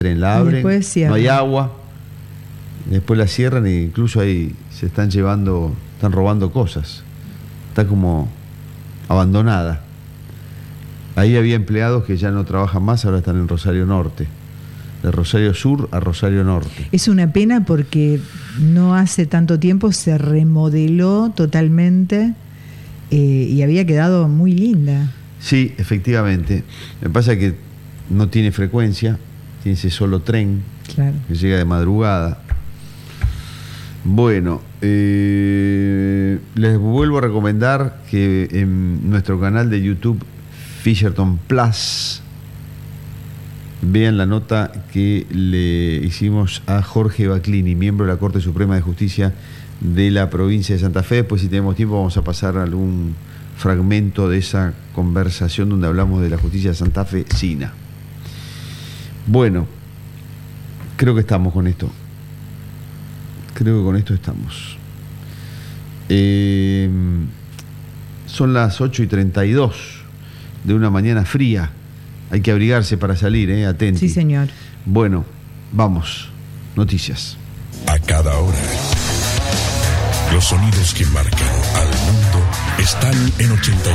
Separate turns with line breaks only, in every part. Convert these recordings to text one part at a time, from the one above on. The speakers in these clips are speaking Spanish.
la abren,
no
hay agua, después la cierran e incluso ahí se están robando cosas. Está como abandonada. Ahí había empleados que ya no trabajan más, ahora están en Rosario Norte. De Rosario Sur a Rosario Norte.
Es una pena porque no hace tanto tiempo se remodeló totalmente y había quedado muy linda.
Sí, efectivamente. Me pasa que no tiene frecuencia, tiene ese solo tren,
claro,
que llega de madrugada. Bueno, les vuelvo a recomendar que en nuestro canal de YouTube Fisherton Plus vean la nota que le hicimos a Jorge Baclini, miembro de la Corte Suprema de Justicia de la provincia de Santa Fe. Después, si tenemos tiempo, vamos a pasar algún fragmento de esa conversación donde hablamos de la justicia de Santa Fe, SINA. Bueno, creo que estamos con esto. Creo que con esto estamos. Son las 8:32 de una mañana fría. Hay que abrigarse para salir, atenti.
Sí, señor.
Bueno, vamos. Noticias.
A cada hora, los sonidos que marcan al mundo están en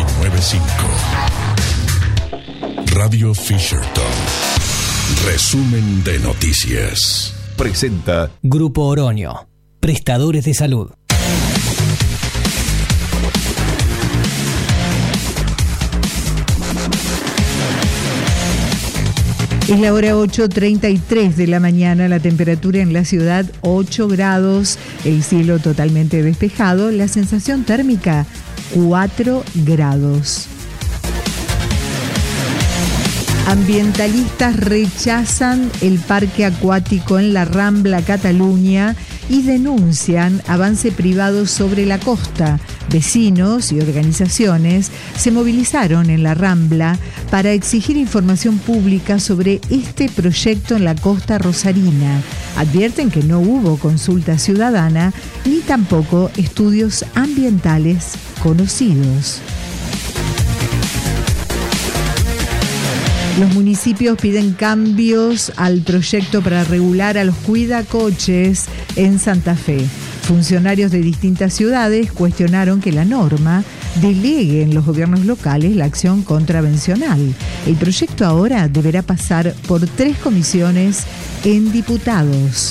89.5. Radio Fisherton. Resumen de noticias.
Presenta Grupo Oroño, prestadores de salud.
Es la hora 8:33 de la mañana, la temperatura en la ciudad 8 grados, el cielo totalmente despejado, la sensación térmica 4 grados. Ambientalistas rechazan el parque acuático en la Rambla, Cataluña, y denuncian avance privado sobre la costa. Vecinos y organizaciones se movilizaron en la Rambla para exigir información pública sobre este proyecto en la costa rosarina. Advierten que no hubo consulta ciudadana ni tampoco estudios ambientales conocidos. Los municipios piden cambios al proyecto para regular a los cuidacoches en Santa Fe. Funcionarios de distintas ciudades cuestionaron que la norma delegue en los gobiernos locales la acción contravencional. El proyecto ahora deberá pasar por 3 comisiones en diputados.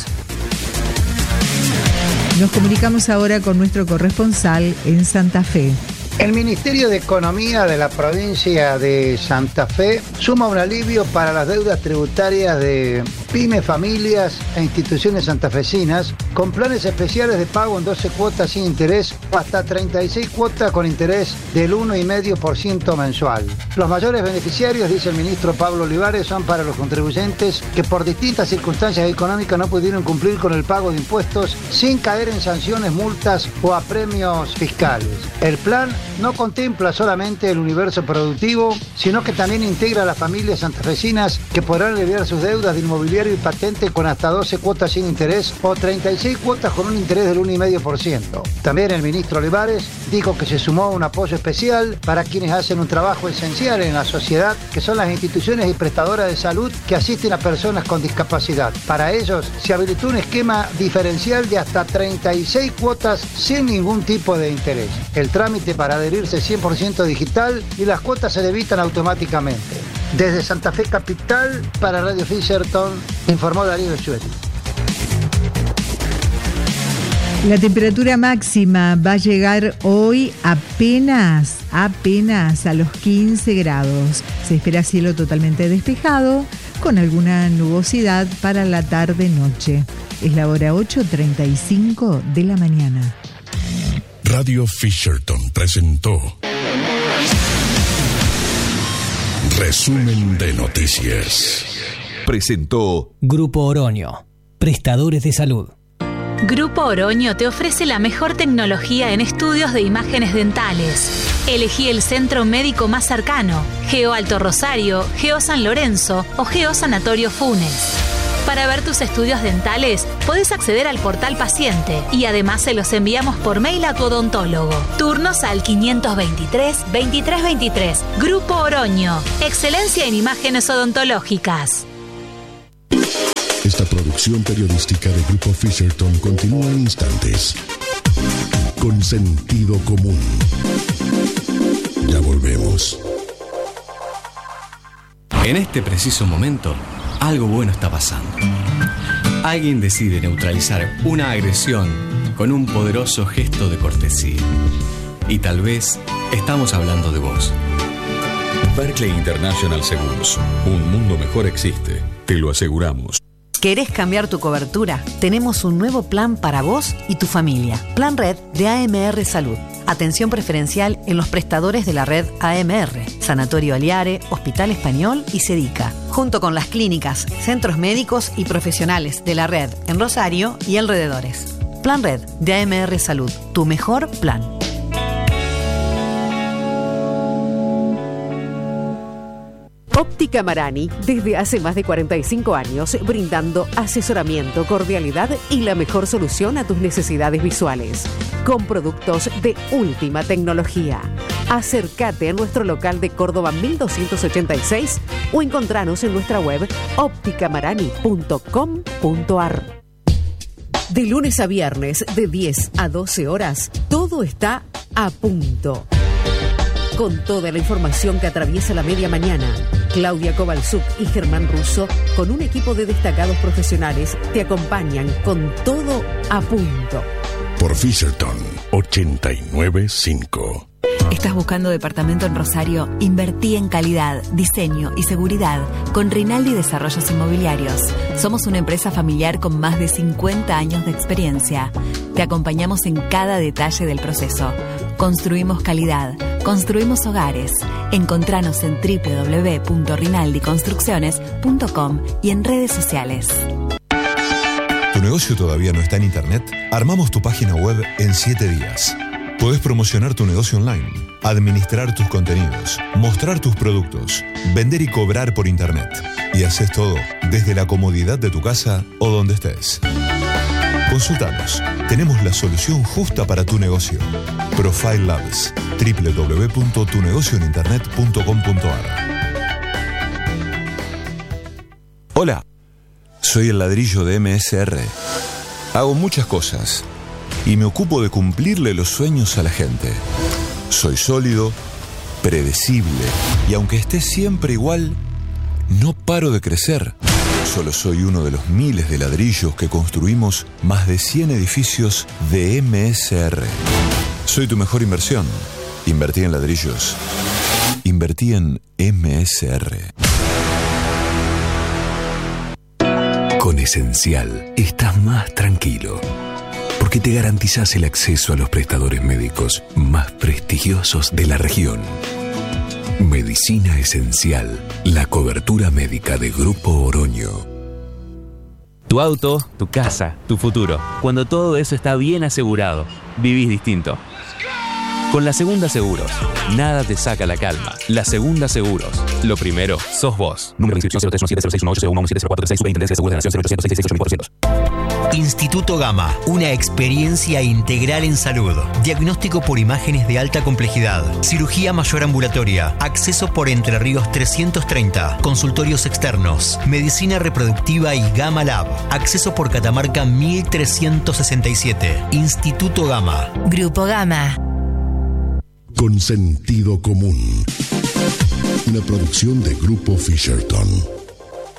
Nos comunicamos ahora con nuestro corresponsal en Santa Fe.
El Ministerio de Economía de la provincia de Santa Fe suma un alivio para las deudas tributarias de pymes, familias e instituciones santafesinas con planes especiales de pago en 12 cuotas sin interés o hasta 36 cuotas con interés del 1,5% mensual. Los mayores beneficiarios, dice el ministro Pablo Olivares, son para los contribuyentes que por distintas circunstancias económicas no pudieron cumplir con el pago de impuestos sin caer en sanciones, multas o apremios fiscales. El plan no contempla solamente el universo productivo, sino que también integra a las familias santafesinas que podrán aliviar sus deudas de inmobiliario y patente con hasta 12 cuotas sin interés o 36 cuotas con un interés del 1,5%. También el ministro Olivares dijo que se sumó un apoyo especial para quienes hacen un trabajo esencial en la sociedad, que son las instituciones y prestadoras de salud que asisten a personas con discapacidad. Para ellos se habilitó un esquema diferencial de hasta 36 cuotas sin ningún tipo de interés. El trámite para adherirse 100% digital y las cuotas se debitan automáticamente. Desde Santa Fe Capital, para Radio Fisherton, informó Darío Echuetti.
La temperatura máxima va a llegar hoy apenas a los 15 grados. Se espera cielo totalmente despejado, con alguna nubosidad para la tarde-noche. Es la hora 8:35 de la mañana.
Radio Fisherton presentó Resumen de noticias.
Presentó Grupo Oroño, prestadores de salud.
Grupo Oroño te ofrece la mejor tecnología en estudios de imágenes dentales. Elegí el centro médico más cercano, Geo Alto Rosario, Geo San Lorenzo o Geo Sanatorio Funes. Para ver tus estudios dentales, podés acceder al portal Paciente y además se los enviamos por mail a tu odontólogo. Turnos al 523-2323. Grupo Oroño. Excelencia en imágenes odontológicas.
Esta producción periodística de Grupo Fisherton continúa en instantes. Con sentido común. Ya volvemos.
En este preciso momento, algo bueno está pasando. Alguien decide neutralizar una agresión con un poderoso gesto de cortesía. Y tal vez estamos hablando de vos.
Berkeley International Seguros. Un mundo mejor existe. Te lo aseguramos.
¿Querés cambiar tu cobertura? Tenemos un nuevo plan para vos y tu familia. Plan Red de AMR Salud. Atención preferencial en los prestadores de la red AMR. Sanatorio Aliare, Hospital Español y Sedica. Junto con las clínicas, centros médicos y profesionales de la red en Rosario y alrededores. Plan Red de AMR Salud. Tu mejor plan.
Óptica Marani, desde hace más de 45 años, brindando asesoramiento, cordialidad y la mejor solución a tus necesidades visuales. Con productos de última tecnología. Acércate a nuestro local de Córdoba 1286 o encontranos en nuestra web opticamarani.com.ar. De lunes a viernes, de 10 a 12 horas, todo está a punto. Con toda la información que atraviesa la media mañana, Claudia Kovalchuk y Germán Russo, con un equipo de destacados profesionales, te acompañan con todo a punto.
Por Fisherton 895.
¿Estás buscando departamento en Rosario? Invertí en calidad, diseño y seguridad con Rinaldi Desarrollos Inmobiliarios. Somos una empresa familiar con más de 50 años de experiencia. Te acompañamos en cada detalle del proceso. Construimos calidad, construimos hogares. Encontranos en www.rinaldiconstrucciones.com y en redes sociales.
¿Tu negocio todavía no está en internet? Armamos tu página web en 7 días. Podés promocionar tu negocio online, administrar tus contenidos, mostrar tus productos, vender y cobrar por internet. Y haces todo desde la comodidad de tu casa o donde estés. Consultanos. Tenemos la solución justa para tu negocio. Profile Labs. www.tunegocioeninternet.com.ar. Hola. Soy el ladrillo de MSR. Hago muchas cosas y me ocupo de cumplirle los sueños a la gente. Soy sólido, predecible y aunque esté siempre igual, no paro de crecer. Solo soy uno de los miles de ladrillos que construimos más de 100 edificios de MSR. Soy tu mejor inversión. Invertí en ladrillos. Invertí en MSR.
Con Esencial estás más tranquilo, porque te garantizás el acceso a los prestadores médicos más prestigiosos de la región. Medicina Esencial, la cobertura médica de Grupo Oroño.
Tu auto, tu casa, tu futuro. Cuando todo eso está bien asegurado, vivís distinto. Con La Segunda Seguros, nada te saca la calma. La Segunda Seguros. Lo primero, sos vos. Número de inscripción 0317061801170436, Superintendencia de Seguros de Nación 0800668400.
Instituto Gama, una experiencia integral en salud. Diagnóstico por imágenes de alta complejidad. Cirugía mayor ambulatoria. Acceso por Entre Ríos 330. Consultorios externos. Medicina reproductiva y Gama Lab. Acceso por Catamarca 1367. Instituto Gama.
Grupo Gama.
Con sentido común. Una producción de Grupo Fisherton.